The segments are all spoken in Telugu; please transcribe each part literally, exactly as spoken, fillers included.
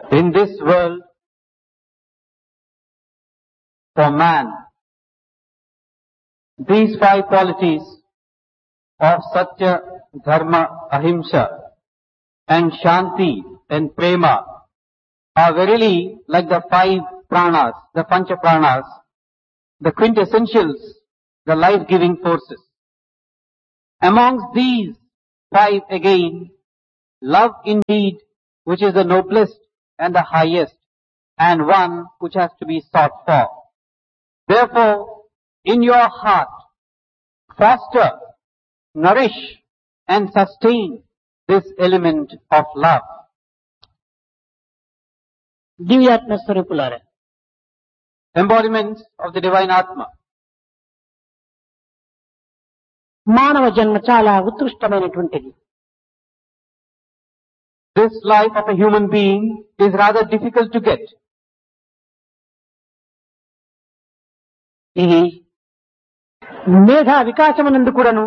In this world, for man, these five qualities of Satya, Dharma, Ahimsa and Shanti and Prema are verily like the five pranas, the pancha pranas, the quintessentials, the life-giving forces. Amongst these five again, love indeed, which is the noblest and the highest, and one which has to be sought for. Therefore, in your heart, foster, nourish, and sustain this element of love. దివ్యాత్మ స్వరూపులారా, Embodiments of the divine Atma. మానవ జన్మ చాలా ఉత్కృష్టమైనటువంటిది. This life of a human being is rather difficult to get. ఇది మేధా వికాసమునందు కూడాను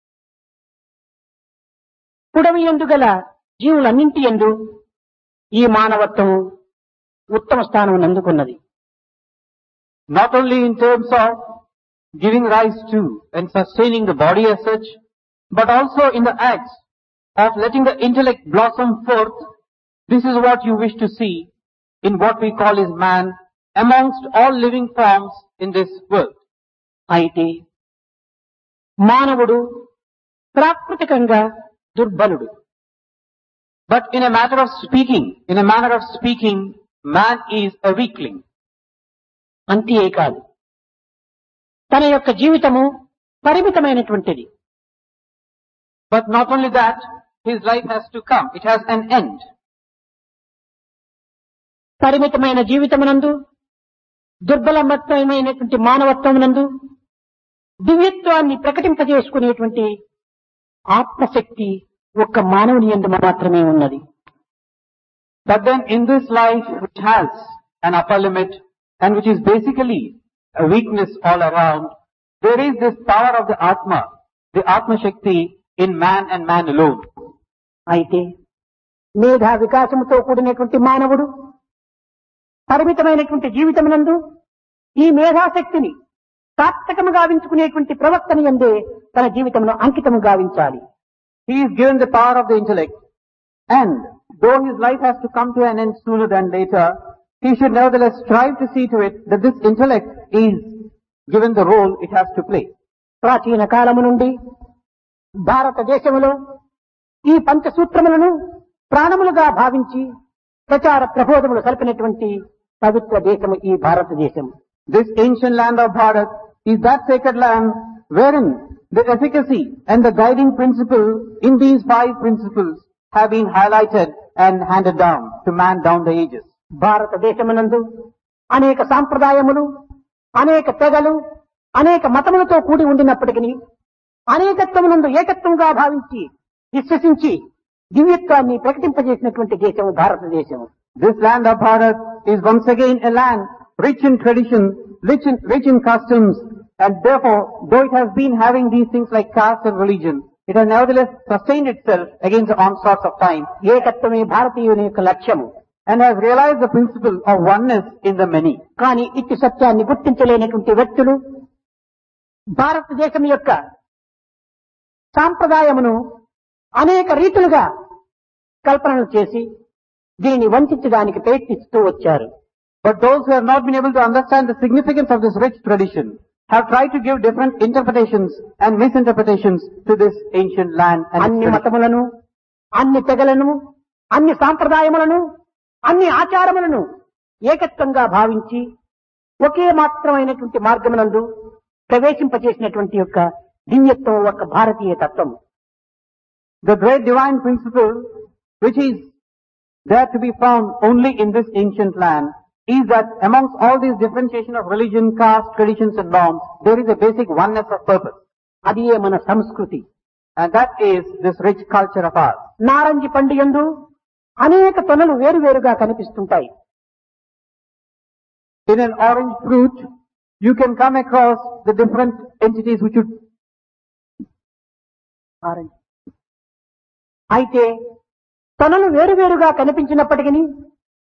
పుడమి యందు గల జీవులన్నింటి యందు ఈ మానవత్వం ఉత్తమ స్థానం అందుకున్నది. Not only in terms of giving rise to and sustaining the body as such, but also in the acts of letting the intellect blossom forth. This is what you wish to see in what we call as man amongst all living forms in this world. అయితే మానవుడు ప్రాకృతికంగా దుర్బలుడు. But in a matter of speaking, in a manner of speaking, man is a weakling. అంతే కాదు, తన యొక్క జీవితము పరిమితమైనటువంటిది. But not only that, his life has to come. It has an end. పరిమితమైన జీవితమునందు దుర్బలమైనటువంటి మానవత్వమునందు దివ్యత్వాన్ని ప్రకటింపజేసుకునేటువంటి ఆత్మశక్తి ఒక్క మానవుని యందు మాత్రమే ఉన్నది. But then in this life which has an upper limit and which is basically a weakness all around, there is this power of the Atma, the Atma Shakti in man and man alone. అయితే మేధా వికాసముతో కూడినటువంటి మానవుడు పరిమితమైనటువంటి జీవితమునందు ఈ మేధాశక్తిని సార్థకము గావించుకునేటువంటి ప్రవర్తన యందే తన జీవితమును అంకితము గావించాలి. He is given the power of the intellect, and though his life has to come to an end sooner than later, he should nevertheless strive to see to it that this intellect is given the role it has to play. ప్రాచీన కాలము నుండి భారతదేశములో ఈ పంచసూత్రములను ప్రాణములుగా భావించి ప్రచార ప్రబోధములు సల్పినటువంటి పవిత్ర దేశము ఈ భారతదేశం. This ancient land of Bharat is that sacred land wherein the efficacy and the guiding principle in these five principles have been highlighted and handed down to man down the ages. భారతదేశమునందు అనేక సాంప్రదాయములు, అనేక తెగలు, అనేక మతములతో కూడి ఉండినప్పటికీ అనేకత్వమునందు ఏకత్వంగా భావించి విశ్వసించి దివ్యత్వాన్ని ప్రకటింపజేసినటువంటి దేశం భారతదేశం. This land of Bharat is once again a land rich in tradition, rich in, rich in customs, and therefore, though it has been having these things like caste and religion, it has nevertheless sustained itself against the onslaughts of time. ఏకత్వమే భారతీయుని యొక్క లక్ష్యము. And has realized the principle of oneness in the many. కానీ ఇట్టి సత్యాన్ని గుర్తించలేనటువంటి వ్యక్తులు భారతదేశం యొక్క సాంప్రదాయమును అనేక రీతులుగా కల్పనలు చేసి దీనిని వంచడానికి ప్రయత్నిస్తూ వచ్చారు. But those who have not been able to understand the significance of this rich tradition have tried to give different interpretations and misinterpretations to this ancient land and its అన్ని tradition. మతములను, అన్ని తెగలను, అన్ని సాంప్రదాయములను, అన్ని ఆచారములను ఏకత్వంగా భావించి ఒకే మాత్రమైనటువంటి మార్గమునందు ప్రవేశింపచేసినటువంటి యొక్క దివ్యత్వం ఒక భారతీయ తత్వం. The great divine principle which is there to be found only in this ancient land is that amongst all these differentiation of religion, caste, traditions and norms, there is a basic oneness of purpose. అది మన సంస్కృతి. And that is this rich culture of ours. నారంజి పండు యందు అనేక తొనలు వేరువేరుగా కనిపిస్తుంటాయి. In an orange fruit, you can come across the different entities which would... orange అయితే తొనలు వేరువేరుగా కనిపించినప్పటికీ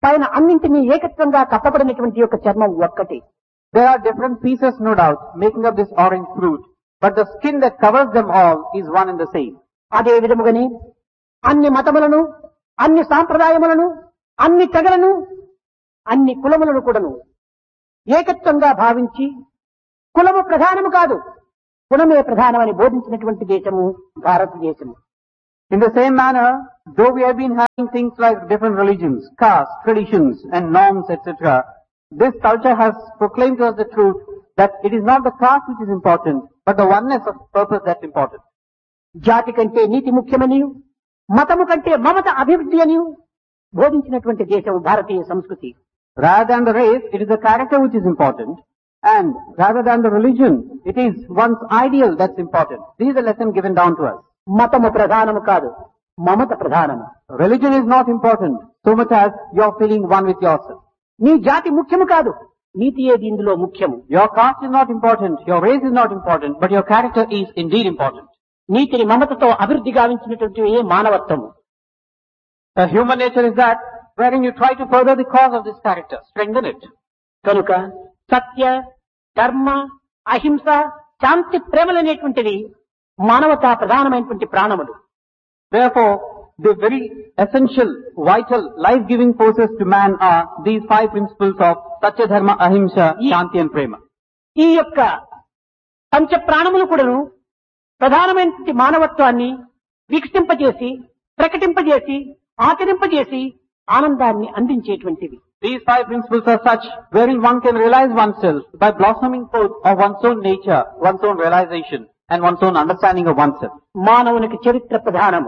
పైన అన్నింటినీ ఏకత్వంగా కప్పబడినటువంటి యొక్క చర్మం ఒక్కటి. There are different pieces, no doubt, making up this orange fruit, but the skin that covers them all is one and the same. అదే విధముగానే అన్ని మతములను, అన్ని సాంప్రదాయములను, అన్ని తెగలను, అన్ని కులములను కూడాను ఏకత్వంగా భావించి కులము ప్రధానము కాదు, కులమే ప్రధానమని బోధించినటువంటి దేశము భారతదేశము. In the same manner, though we have been having things like different religions, castes, traditions and norms, et cetera, this culture has proclaimed to us the truth that it is not the caste which is important, but the oneness of purpose that's important. జాతి కంటే నీతి ముఖ్యమని, మతము కంటే మమత అభివృద్ధి అని బోధించినటువంటి దేశం భారతీయ సంస్కృతి. Rather than the race, it is the character which is important, and rather than the religion, it is one's ideal that's important. This is the lesson given down to us. మతము ప్రధానము కాదు, మమత ప్రధానము. Religion is not important so much as you're feeling one with yourself. నీ జాతి ముఖ్యము కాదు, నీతి ఏది ఇందులో ముఖ్యము. Your caste is not important, your race is not important, but your character is indeed important. నీతిని మమతతో అభివృద్ధి గావించినటువంటి ఏ మానవత్వము. The human nature is that wherein you try to further the cause of this character, strengthen it. కనుక సత్య, ధర్మ, అహింస, శాంతి, ప్రేమలనేటువంటివి మానవతా ప్రధానమైనటువంటి ప్రాణములు. Therefore, the very essential, vital, life-giving forces to man are these five principles of Satya, Dharma, Ahimsa, Shanti and Prema. ఈ యొక్క పంచ ప్రాణములు కూడాను ప్రధానమైనటువంటి మానవత్వాన్ని వికసింపజేసి, ప్రకటింపజేసి, ఆచరింపజేసి ఆనందాన్ని అందించేటువంటివి. These five principles are such wherein one can realize oneself by blossoming forth of one's own nature, one's own realization and one's own understanding of oneself. మానవునికి చరిత్ర ప్రధానము.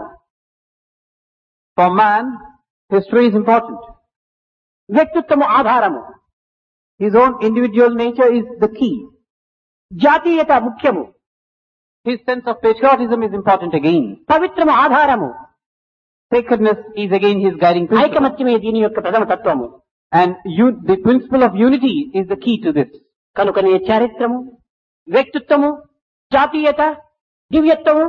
For man, history is important. వ్యక్తిత్వము ఆధారము. His own individual nature is the key. జాతీయత ముఖ్యము. His sense of patriotism is important again. పవిత్రము ఆధారము. Sacredness is again his guiding principle. ఐకమత్యమే దీని యొక్క ప్రథమ తత్వము. And you, the principle of unity is the key to this. కనుకనే చారిత్రము, వ్యక్తిత్వము, జాతీయత, దివ్యత్వము,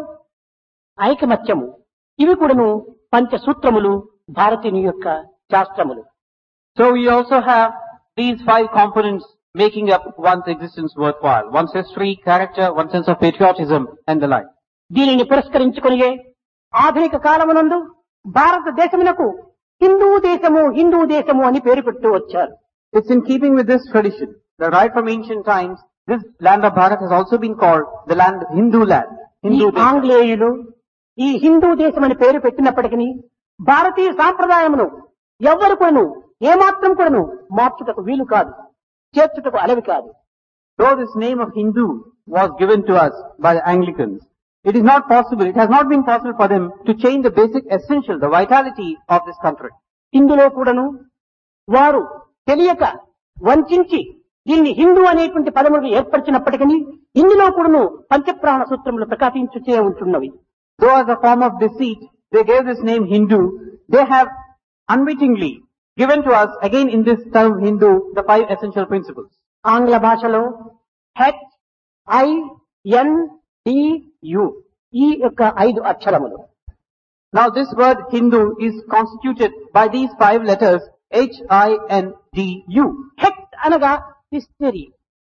ఐకమత్యము ఇవి కూడాను పంచసూత్రములు భారతీయుని యొక్క శాస్త్రములు. So we also have these five components making up one's existence worthwhile. One's history, character, one's sense of patriotism and the like. దీనిని పురస్కరించుకొనియే ఆధునిక కాలమునందు భారతదేశమునకు హిందూ దేశము, హిందూ దేశము అని పేరు పెడుతూ వచ్చారు. It's in keeping with this tradition that right from ancient times, this land of Bharat has also been called the land, Hindu land. ఈ Hindu desha. ఆంగ్లేయులు ఈ హిందూ దేశం అని పేరు పెట్టినప్పటికీ భారతీయ సాంప్రదాయమును ఎవ్వరు కూడాను ఏమాత్రం కూడాను మార్చుటకు వీలు కాదు, చేర్చుటకు అలవి కాదు. Though this name of Hindu was given to us by the Anglicans, it is not possible, it has not been possible for them to change the basic essential, the vitality of this country. ఇందులో కూడాను వారు తెలియక వంచించి దీన్ని హిందూ అనేటువంటి పదములు ఏర్పరిచినప్పటికీ ఇందులో కూడాను పంచప్రాణ సూత్రములు ప్రకాశించుచే ఉంటున్నవి. Though as a form of deceit, they gave this name Hindu, they have unwittingly given to us, again in this term Hindu, the five essential principles. ఆంగ్ల భాషలో H I N D you ఈ యొక్క ఐదు అక్షరములు. Now this word Hindu is constituted by these five letters H I N D U. H అనగా history,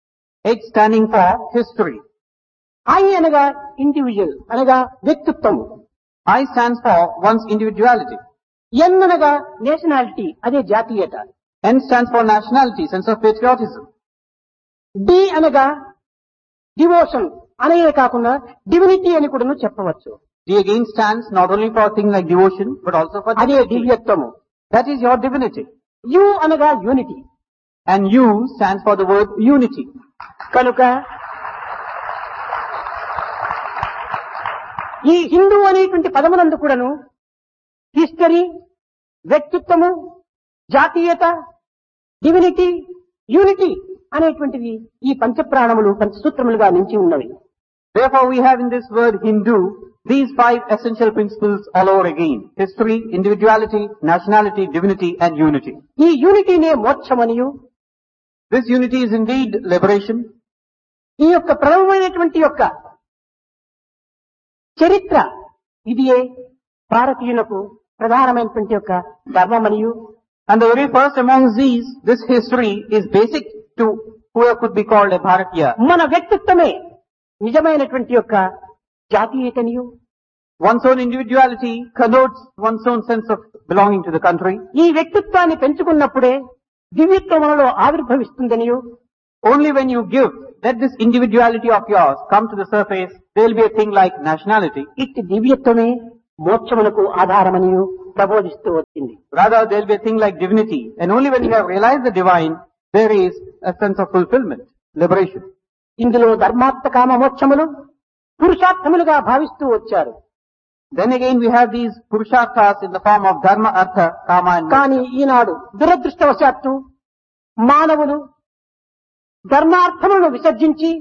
H standing for history. I అనగా ఇండివిజువల్ అనగా వ్యక్తిత్వము, I stands for one's individuality. ఎన్ అనగా నేషనాలిటీ అదే జాతీయత, N stands for nationality, sense of patriotism. D అనగా డివోషన్ అనే కాకుండా డివినిటీ అని కూడా చెప్పవచ్చు. D again stands not only for a thing like devotion, but also for అదే divinity. దివ్యత్వము. That is your divinity. You అనగా unity. And U stands for the word unity. కనుక ఈ హిందూ అనేటువంటి పదమునందు కూడాను హిస్టరీ, వ్యక్తిత్వము, జాతీయత, డివినిటీ, యూనిటీ అనేటువంటివి ఈ పంచప్రాణములు పంచసూత్రములుగా నిలిచి ఉన్నవి. Therefore we have in this word Hindu these five essential principles all over again. History, individuality, nationality, divinity and unity. ఈ యూనిటీనే మోక్షమనియు, This unity is indeed liberation. ఈ యొక్క ప్రథమమైనటువంటి యొక్క చరిత్ర ఇదియే భారతీయులకు ప్రధానమైనటువంటి యొక్క ధర్మమనియు, And the very first amongst these, this history is basic to whoever could be called a Bharatiya. మన వ్యక్తిత్వమే నిజమైనటువంటి యొక్క జాతీయతనియు, One's own individuality connotes one's own sense of belonging to the country. ఈ వ్యక్తిత్వాన్ని పెంచుకున్నప్పుడే దివ్యత్వం మనలో ఆవిర్భవిస్తుందనియు, Only when you give, let this individuality of yours come to the surface, there will be a thing like nationality. ఇట్టి దివ్యత్వమే మోక్షమునకు ఆధారమనియు ప్రబోధిస్తూ వచ్చింది. Rather, there will be a thing like divinity. And only when you have realized the divine, there is a sense of fulfillment, liberation. ఇందులో ధర్మార్థ కామ మోక్షములు పురుషార్థములుగా భావిస్తూ వచ్చారు. Then again we have these purusharthas in the form of dharma, artha, kama and moksha. కానీ ఈనాడు దురదృష్టవశాత్తు మానవులు ధర్మార్థములను విసర్జించి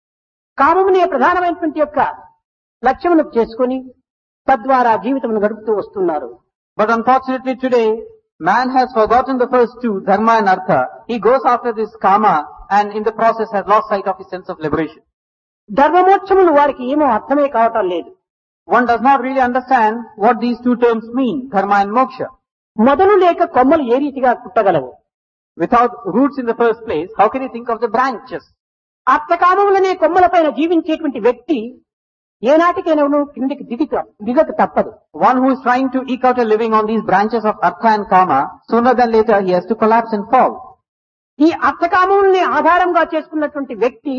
కామమునే ప్రధానమైనటువంటి యొక్క లక్ష్యమును చేసుకుని తద్వారా జీవితమును గడుపుతూ వస్తున్నారు. But unfortunately today, man has forgotten the first two, dharma and artha. He goes after this kama and in the process has lost sight of his sense of liberation. ధర్మమోక్షములు వారికి ఏమో అర్థమే కావటం లేదు. One does not really understand what these two terms mean, dharma and moksha. మొదలు లేక కొమ్మలు ఏ రీతిగా పుట్టగలవు? Without roots in the first place, how can you think of the branches? అర్థకామములనే కొమ్మలపైన జీవించేటువంటి వ్యక్తి ఏనాటికైనా కిందికి దిగి దిగక తప్పదు. One who is trying to eke out a living on these branches of artha and kama, sooner than later he has to collapse and fall. ఈ అర్థకామముల్ని ఆధారంగా చేసుకున్నటువంటి వ్యక్తి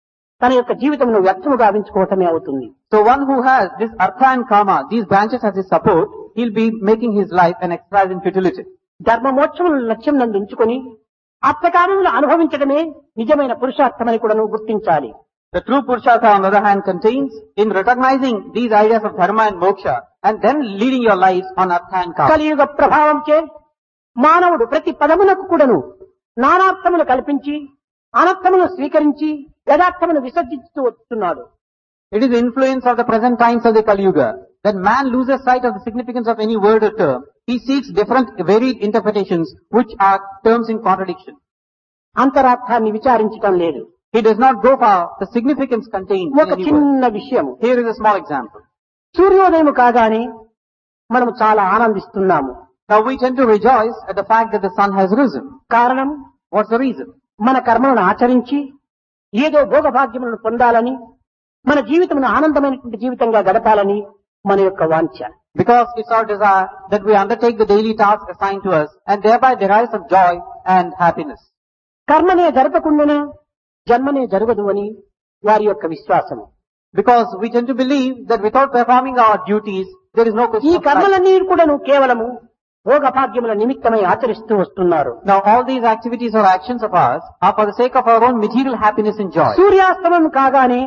తన యొక్క జీవితమును వ్యర్థము గావించుకోవటమే అవుతుంది. So one who has this artha and kama, these branches as his support, he'll be making his life an exercise in futility. ధర్మమోక్షములను లక్ష్యం నందు ఉంచుకొని అర్థకామములు అనుభవించడమే నిజమైన పురుషార్థమని కూడా నువ్వు గుర్తించాలి. The true Purushartha, on the other hand, contains in recognizing these ideas of dharma and moksha and then leading your lives on artha and kama. కలియుగ ప్రభావంచే మానవుడు ప్రతి పదములకు కూడాను నానార్థములు కల్పించి అనర్థమును స్వీకరించి యథార్థమును విసర్జిస్తూ వస్తున్నాడు. It is the influence of the present times of the Kali Yuga that man loses sight of the significance of any word or term. He seeks different varied interpretations which are terms in contradiction. అంతరార్థాన్ని విచారించటం లేదు. He does not go for the significance contained in ఒక any word. చిన్న విషయము, Here is a small example. సూర్యోదయం కాగానే మనము చాలా ఆనందిస్తున్నాము. Now we tend to rejoice at the fact that the sun has risen. కారణం What's the reason? మన కర్మలను ఆచరించి ఏదో భోగభాగ్యములను పొందాలని, మన జీవితమును ఆనందమైనటువంటి జీవితంగా గడపాలని మన యొక్క వాంఛ. Because it's our desire that we undertake the daily tasks assigned to us and thereby derive some joy and happiness. కర్మనే జరపకుండానే జన్మనే జరగదు అని వారి యొక్క విశ్వాసము. Because we tend to believe that without performing our duties, there is no ఈ question of life. కర్మలన్నీ కూడాను కేవలము భోగభాగ్యముల నిమిత్తమై ఆచరిస్తూ వస్తున్నారు. Now all these activities or actions of ours are for the sake of our own material happiness and joy. సూర్యాస్తమం కాగానే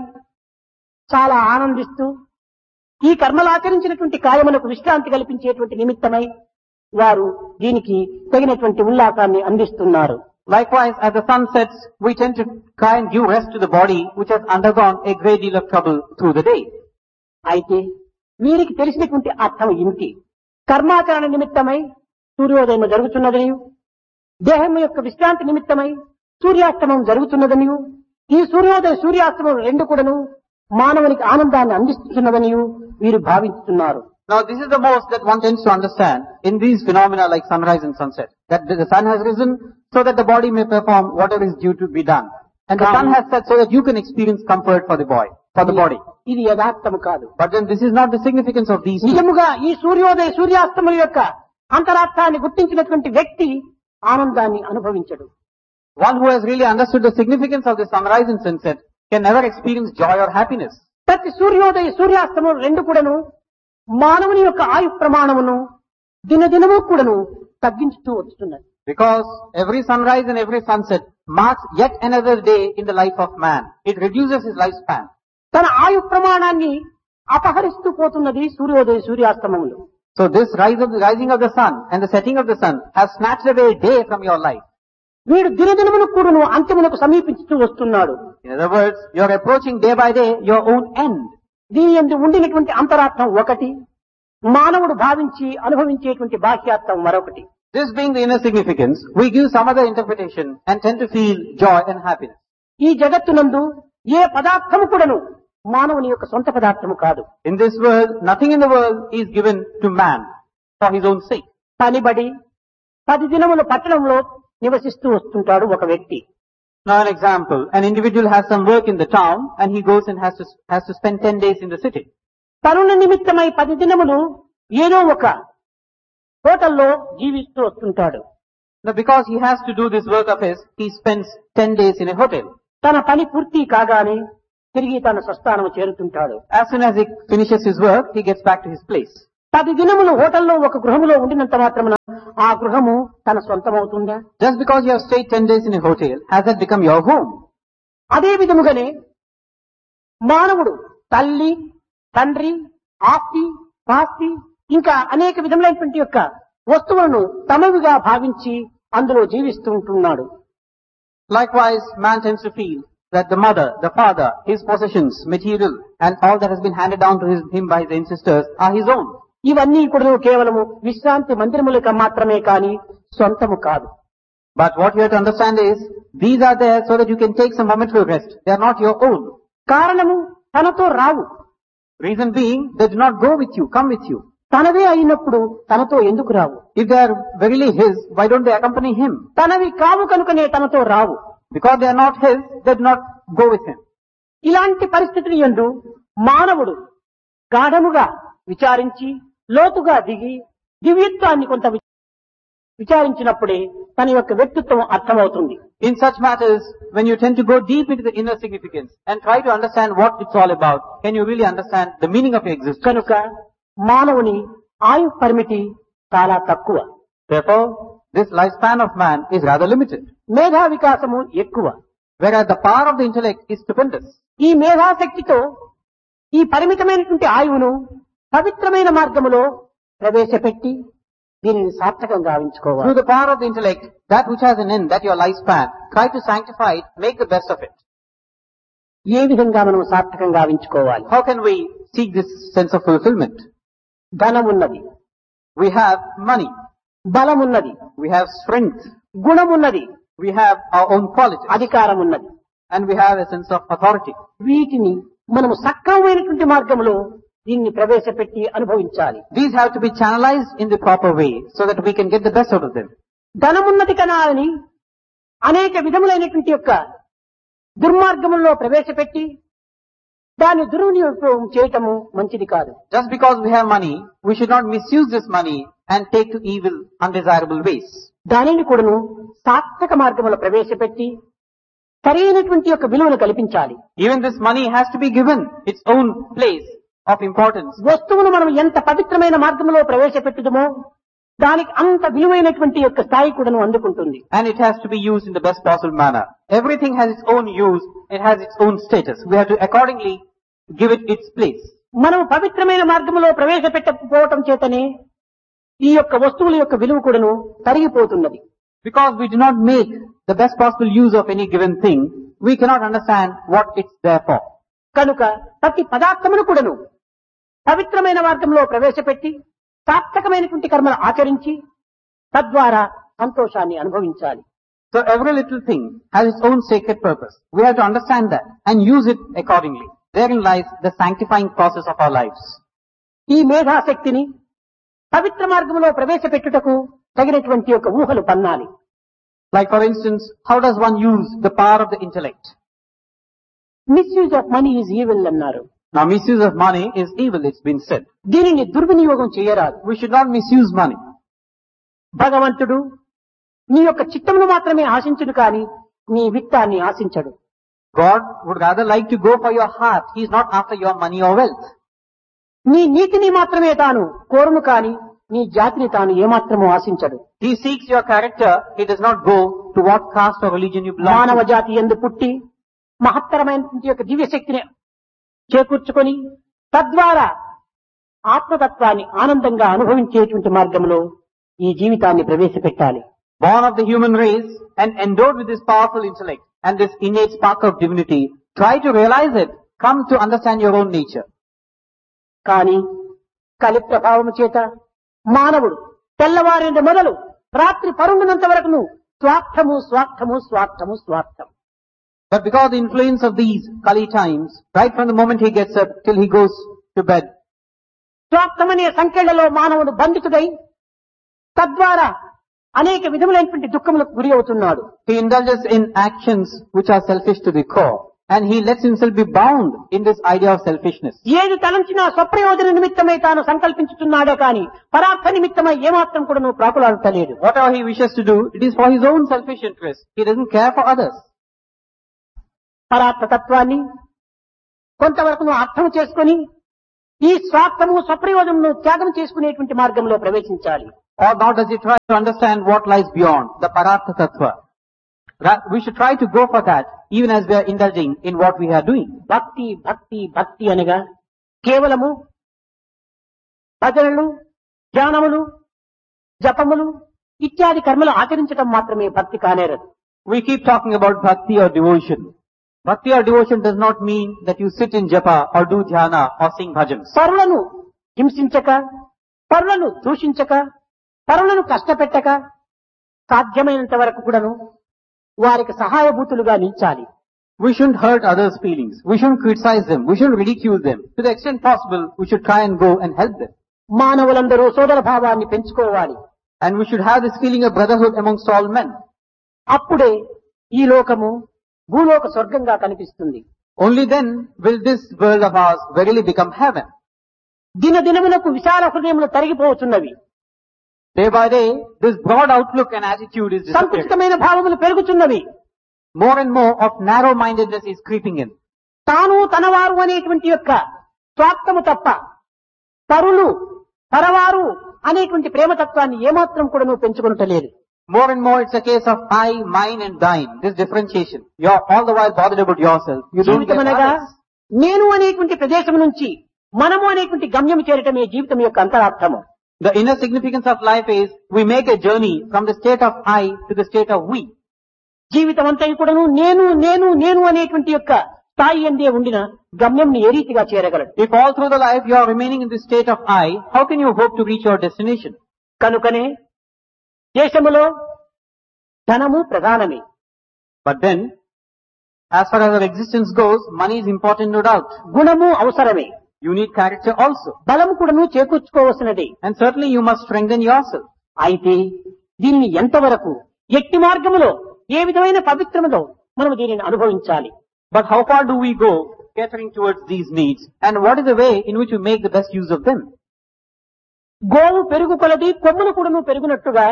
చాలా ఆనందిస్తూ ఈ కర్మలు ఆచరించినటువంటి కాయములకు విశ్రాంతి కల్పించేటువంటి నిమిత్తమై వారు దీనికి తగినటువంటి ఉల్లాసాన్ని అందిస్తున్నారు. Likewise, as the sun sets, we tend to try and give rest to the body which has undergone a great deal of trouble through the day. అయితే వీరికి తెలిసినటువంటి అర్థం ఇంటి కర్మాచరణ నిమిత్తమై సూర్యోదయం జరుగుతున్నదని, దేహం యొక్క విశ్రాంతి నిమిత్తమై సూర్యాస్తమం జరుగుతున్నదని, ఈ సూర్యోదయ సూర్యాస్తమం రెండు కూడాను మానవునికి ఆనందాన్ని అందిస్తున్నదని వీరు భావిస్తున్నారు. Now this is the most that one tends to understand in these phenomena like sunrise and sunset. That the sun has risen so that the body may perform whatever is due to be done. And the sun has set so that you can experience comfort for the boy, for the body. ఇది యథార్థము కాదు. But then this is not the significance of these. నిజముగా ఈ సూర్యోదయ సూర్యాస్తమం యొక్క అంతరార్థాన్ని గుర్తించినటువంటి వ్యక్తి ఆనందాన్ని అనుభవించడు. One who has really understood the significance of the sunrise and sunset can never experience joy or happiness. ప్రతి సూర్యోదయ సూర్యాస్తమం రెండు కూడాను మానవుని యొక్క ఆయు ప్రమాణమును దినదినము కూడాను తగ్గించుతూ వస్తున్నది. Because every sunrise and every sunset marks yet another day in the life of man. It reduces his lifespan. తన ఆయు ప్రమాణాన్ని అపహరిస్తూ పోతున్నది సూర్యోదయ సూర్యాస్తమములు. So this rise of the rising of the sun and the setting of the sun has snatched away a day from your life. వీడు దినదినమును కూడాను అంత్యమునకు సమీపిస్తూ వస్తున్నాడు. In other words, you are approaching day by day your own end. దీని యందు ఉండినటువంటి అంతరార్థం ఒకటి, మానవుడు భావించి అనుభవించేటువంటి బాహ్యార్థం మరొకటి. This being the inner significance, we give some other interpretation and tend to feel joy and happiness. ఈ జగత్తునందు ఏ పదార్థము కూడాను మానవుని యొక్క సొంత పదార్థము కాదు. In this world, nothing in the world is given to man for his own sake. పనిబడి పది దినముల పట్టణంలో నివసిస్తూ వస్తుంటాడు ఒక వ్యక్తి. Now an example, an individual has some work in the town and he goes and has to, has to spend ten days in the city. పనుల నిమిత్తమై పది దినములు ఏదో ఒక హోటల్లో జీవిస్తూ వస్తుంటాడు. Now because he has to do this work of his, he spends ten days in a hotel. తన పని పూర్తి కాగానే తిరిగి తన స్వస్థానం చేరుతుంటాడు. As soon as he finishes his work, he gets back to his place. పది దినములు హోటల్లో ఒక గృహములో ఉండినంత మాత్రమున ఆ గృహము తన సొంతమవుతుందా? Just because you have stayed ten days in a hotel, has that become your home? అదే విధముగానే మానవుడు తల్లి, తండ్రి, ఆస్తి, పాస్తి ఇంకా అనేక విధములైనటువంటి యొక్క వస్తువులను తమవిగా భావించి అందులో జీవిస్తూ ఉంటున్నాడు. Likewise, man tends to feel that the mother, the father, his possessions, material, and all that has been handed down to his, him by his ancestors are his own. ఇవన్నీ కూడా కేవలము విశ్రాంతి మందిరములకు మాత్రమే కాని సొంతము కాదు. But what you have to understand is, these are there so that you can take some momentary rest. They are not your own. కారణము తనతో రావు. Reason being, they do not go with you, come with you. తనవే అయినప్పుడు తనతో ఎందుకు రావు? If they are verily his, why don't they accompany him? తనవి కావు కనుకనే తనతో రావు. Because they are not his, they do not go with him. ఇలాంటి పరిస్థితులు యందు మానవుడు గాఢముగా విచారించి లోతుగా దిగి దివ్యత్వాన్ని కొంత విచారించినప్పుడే తన యొక్క వ్యక్తిత్వం అర్థమవుతుంది. In such matters, when you tend to go deep into the inner significance and try to understand what it's all about, can you really understand the meaning of your existence? కనుక మానవుని ఆయు పరిమితి చాలా తక్కువ. Therefore, this lifespan of man is rather limited. మేధా వికాసము ఎక్కువ. Whereas the power of the intellect is stupendous. ఈ మేధాశక్తితో ఈ పరిమితమైనటువంటి ఆయువును పవిత్రమైన మార్గములో ప్రవేశపెట్టి దీనిని సార్థకంగా గావించుకోవాలి. Through the power of the intellect, that which has an end, that your lifespan, try to sanctify it, make the best of it. ఏ విధంగా మనం సార్థకంగా గావించుకోవాలి? How can we seek this sense of fulfillment? ధనం ఉన్నది, We have money, బలం ఉన్నది, we have strength, గుణం ఉన్నది, we have our own qualities, అధికారం ఉన్నది. and we have a sense of authority. వీటిని మనము సక్రమమైనటువంటి మార్గంలో దీన్ని ప్రవేశపెట్టి అనుభవించాలి. These have to be channelized in the proper way so that we can get the best out of them. ధనమున్నది కనా అని అనేక విధములైనటువంటి యొక్క దుర్మార్గముల్లో ప్రవేశపెట్టి దాన్ని దుర్వినియోగం చేయటము మంచిది కాదు. Just because we have money, we should not misuse this money and take to evil, undesirable ways. దానిని కూడాను సార్థక మార్గములో ప్రవేశపెట్టి సరైనటువంటి యొక్క విలువను కల్పించాలి. Even this money has to be given its own place of importance. వస్తువును మనం ఎంత పవిత్రమైన మార్గంలో ప్రవేశపెట్టుదమో దానికి అంత విలువైనటువంటి యొక్క స్థాయి కూడాను అందుకుంటుంది. And it has to be used in the best possible manner. Everything has its own use, it has its own status. We have to accordingly give it its place. మనం పవిత్రమైన మార్గంలో ప్రవేశపెట్టకపోవటం చేతనే ఈ యొక్క వస్తువుల యొక్క విలువ కూడాను తరిగిపోతున్నది. Because we do not make the best possible use of any given thing, we cannot understand what it's there for. కనుక ప్రతి పదార్థమును కూడాను పవిత్రమైన మార్గంలో ప్రవేశపెట్టి సార్థకమైనటువంటి కర్మను ఆచరించి తద్వారా సంతోషాన్ని అనుభవించాలి. So every little thing has its own sacred purpose. We have to understand that and use it accordingly. Therein lies the sanctifying process of our lives. ఈ మేధాశక్తిని పవిత్ర మార్గంలో ప్రవేశపెట్టుటకు తగినటువంటి యొక్క ఊహలు పన్నాలి. Like for instance, how does one use the power of the intellect? Misuse of money is evil అన్నారు. Now misuse of money is evil, it's been said. దీనిని దుర్వినియోగం చేయరాదు. We should not misuse money. భగవంతుడు నీ యొక్క చిత్తమును మాత్రమే ఆశించుడు కాని నీ విత్తాన్ని ఆశించడు. God would rather like to go for your heart. He is not after your money or wealth. నీ నీతిని మాత్రమే తాను కోరును కాని నీ జాతిని తాను ఏమాత్రమూ ఆశించడు. He seeks your character. He does not go to what caste or religion you belong మానవ to. జాతి యందు పుట్టి మహత్తరమైనటువంటి యొక్క దివ్య శక్తిని చేకూర్చుకొని తద్వారా ఆత్మతత్వాన్ని ఆనందంగా అనుభవించేటువంటి మార్గంలో ఈ జీవితాన్ని ప్రవేశపెట్టాలి. Born of the human race and endowed with this powerful intellect and this innate spark of divinity, try to realize it. Come to understand your own nature. కానీ కలి ప్రభావము చేత మానవుడు తెల్లవారిన మొదలు రాత్రి పరుండునంత వరకును స్వార్థము స్వార్థము స్వార్థము స్వార్థం. But because the influence of these Kali times, right from the moment he gets up till he goes to bed, స్వార్థమనే సంఖ్యలలో మానవుడు బంధితుడై తద్వారా అనేక విధములైనటువంటి దుఃఖములకు గురి అవుతున్నాడు. He indulges in actions which are selfish to the core, and he lets himself be bound in this idea of selfishness. ఏది తలంచినా స్వప్రయోజన నిమిత్తమై తాను సంకల్పించుతున్నాడే కాని పరార్థ నిమిత్తమై ఏమాత్రం కూడా నువ్వు ప్రాకులాడతలేడు. Whatever he wishes to do, it is for his own selfish interest. He doesn't care for others. పరార్థ తత్వాన్ని కొంతవరకు నువ్వు అర్థం చేసుకుని ఈ స్వార్థము స్వప్రయోజనము త్యాగం చేసుకునేటువంటి మార్గంలో ప్రవేశించాలి. Or now does he try to understand what lies beyond the Parartha Tattva? Ra- We should try to go for that even as we are indulging in what we are doing. భక్తి భక్తి భక్తి అనగా కేవలము భజనలు, ధ్యానములు, జపములు ఇత్యాది కర్మలు ఆచరించడం మాత్రమే భక్తి కానేరదు. We keep talking about bhakti or devotion. Bhakti or devotion does not mean that you sit in japa or do dhyana or sing bhajans. పరులను హింసించక, పరులను దూషించక, పరులను కష్టపెట్టక సాధ్యమైనంత వరకు కూడాను వారికి సహాయభూతులుగా నిలిచాలి. We shouldn't hurt others' feelings. We shouldn't criticize them. We shouldn't ridicule them. To the extent possible, we should try and go and help them. మానవులందరూ సోదర భావాన్ని పెంచుకోవాలి. And we should have this feeling of brotherhood amongst all men. అప్పుడే ఈ లోకము భూలోక స్వర్గంగా కనిపిస్తుంది. Only then will this world of ours verily become heaven. దినదినములకు విశాల హృదయములు తరిగిపోతున్నవి. Day by day, this broad outlook and attitude is disappearing. సంకుచితమైన భావములు పెరుగుతున్నవి. More and more of narrow-mindedness is creeping in. తాను తనవారు అనేటువంటి యొక్క స్వార్థము తప్ప పరులు పరవారు అనేటువంటి ప్రేమతత్వాన్ని ఏమాత్రం కూడా నువ్వు పెంచుకుంటలేదు. More and more it's a case of I, mine and thine. This differentiation. You're all the while bothered about yourself. You don't get జీవితమనగా others. నేను అనేటువంటి ప్రదేశం నుంచి మనము అనేటువంటి గమ్యం చేరటమే జీవితం యొక్క అంతరార్థము. The inner significance of life is we make a journey from the state of I to the state of we. జీవితం అంతా కూడాను నేను నేను నేను అనేటువంటి యొక్క స్థాయి అందే ఉండిన గమ్యంని ఏ రీతిగా చేరగలడు? If all through the life you are remaining in the state of I, how can you hope to reach your destination? కనుకనే దేశములో ధనము ప్రధానమే. But then, as far as our existence goes, money is important, no doubt. గుణము అవసరమే. You need character also. బలము కూడాను చేకూర్చుకోవలసినది. And certainly you must strengthen yourself. అయితే దీనిని ఎంతవరకు ఎట్టి మార్గములో ఏ విధమైన పవిత్రములో మనం దీనిని అనుభవించాలి? But how far do we go catering towards these needs? And what is the way in which we make the best use of them? గోవు పెరుగు కొలది కొమ్మును కూడాను పెరుగునట్టుగా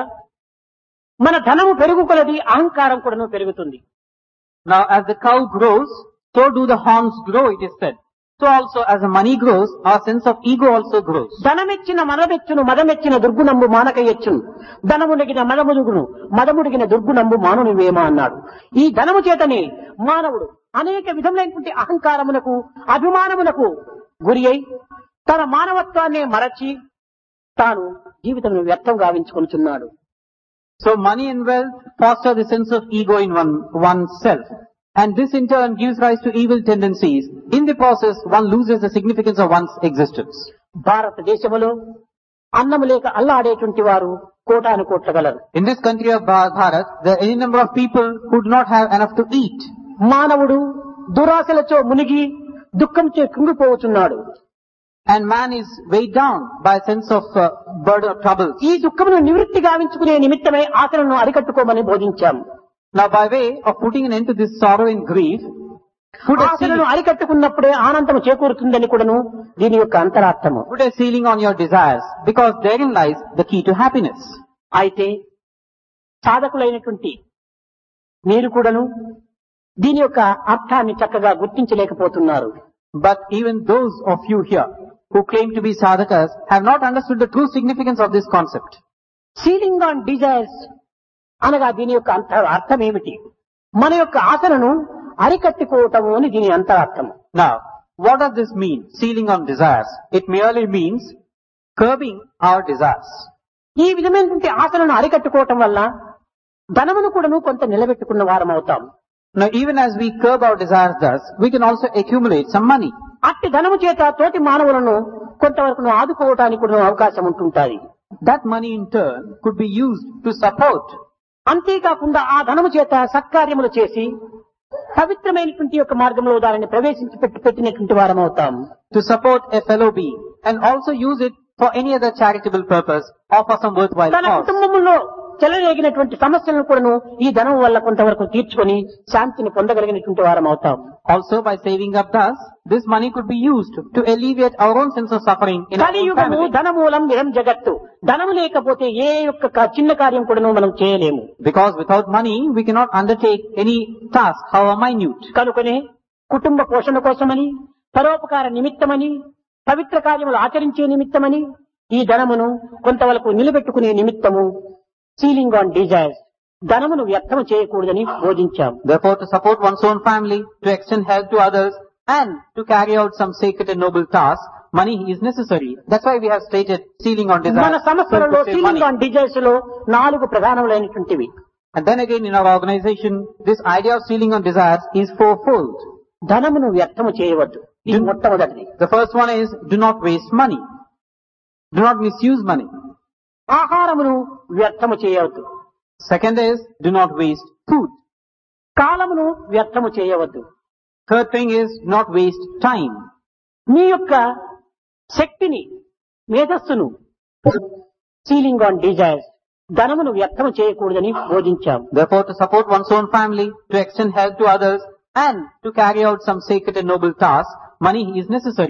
మన ధనము పెరుగు కొలది అహంకారం కూడాను పెరుగుతుంది. Now as the cow grows, so do the horns grow, it is said. So also as the money grows, our sense of ego also grows. ధనమెచ్చిన మనమెచ్చును మదమెచ్చిన దుర్గుణంబు మానక ఎచ్చును ధనముడిగిన మదముడుగును మదముడిగిన దుర్గుణంబు మానునివేమా అన్నాడు. ఈ ధనము చేతనే మానవుడు అనేక విధములైనటువంటి అహంకారములకు అభిమానములకు గురి అయి తన మానవత్వాన్నే మరచి తాను జీవితం వ్యర్థం గావించుకొనుచున్నాడు. So money and wealth foster the sense of ego in one oneself. And this in turn gives rise to evil tendencies. In the process, one loses the significance of one's existence. భారతదేశములో అన్నము లేక అల్లాడేటువంటి వారు కోటాను కోట్ల గలరు. In this country of Bha- Bharat, there are any number of people who do not have enough to eat. మానవుడు దురాశలతో మునిగి దుఃఖంచే కుంగిపోవచున్నాడు. And man is weighed down by a sense of uh, burden of troubles. ఈ దుఃఖమును నివృత్తి గావించుకునే నిమిత్తమై ఆశలను అరికట్టుకోమని బోధించాము. Now by way of putting an end to this sorrow and grief, put a ఆశలను ceiling, అరికట్టుకున్నప్పుడే ఆనందం చేకూరుతుందని కూడాను దీని యొక్క అంతరార్థము. put a ceiling on your desires, because therein lies the key to happiness. అయితే సాధకులైనటువంటి మీరు కూడాను దీని యొక్క అర్థాన్ని చక్కగా గుర్తించలేకపోతున్నారు. But even those of you here who claim to be sadhakas have not understood the true significance of this concept. Ceiling on desires అనగా దీని యొక్క అంత అర్థం ఏమిటి? మన యొక్క ఆశలను అరికట్టుకోవటము అని దీని అంతరార్థము. Now, what does this mean? Sealing on desires. It merely means curbing our desires. ఈ విధమైనటువంటి ఆశలను అరికట్టుకోవటం వల్ల ధనమును కూడాను కొంత నిలబెట్టుకున్న వారం అవుతాం. Now, even as we curb our desires thus, we can also accumulate some money. అట్టి ధనము చేత తోటి మానవులను కొంతవరకు ఆదుకోవటానికి కూడా అవకాశం ఉంటుంటాది. That money in turn could be used to support. అంతేకాకుండా ఆ ధనము చేత సత్కార్యములు చేసి పవిత్రమైనటువంటి యొక్క మార్గంలో దానిని ప్రవేశించి పెట్టి పెట్టినటువంటి వారం అవుతాం. To support a fellow being and also use it for any other charitable purpose or for some worthwhile తన cause. కుటుంబంలో చెలరేగినటువంటి సమస్యలను కూడాను ఈ ధనం వల్ల కొంతవరకు తీర్చుకొని శాంతిని పొందగలిగినటువంటి వారం అవుతాం. Also, by saving up thus, this money could be used to alleviate our own sense of suffering in our own కలియుగము family. ధనమూలం ఇదం జగత్తు. ధనము లేకపోతే ఏ యొక్క క- చిన్న కార్యం కూడాను మనం చేయలేము. Because without money, we cannot undertake any task, however minute. కనుకనే కుటుంబ పోషణ కోసమని, పరోపకార నిమిత్తమని, పవిత్ర కార్యములు ఆచరించే నిమిత్తమని ఈ ధనమును కొంతవరకు నిలబెట్టుకునే నిమిత్తము సీలింగ్ ఆన్ డిజైర్స్ ధనమును వ్యర్థం చేయకూడదని బోధించాం. Therefore, to support one's own family, to extend help to others, and to carry out some sacred and noble tasks, money is necessary. That's why we have stated sealing on desires. మన సంస్థలలో to save ceiling money. On desires లో నాలుగు ప్రధానములైనటువంటివి. And then again, in our organization, this idea of sealing on desires is fourfold. ధనమును వ్యర్థము చేయవద్దు. ఇది మొట్టమొదటిది. The first one is, do not waste money. Do not misuse money. ఆహారమును వ్యర్థము చేయవద్దు. Second is, do not waste food. కాలమును వ్యర్థము చేయవద్దు. Third thing is, do not waste time. మీ యొక్క శక్తిని మేధస్సును సీలింగ్ ఆన్ డిజైర్స్ ధనమును వ్యర్థము చేయకూడదని బోధించాం. Therefore, to support one's own family, to extend help to others, and to carry out some sacred and noble tasks, money is necessary.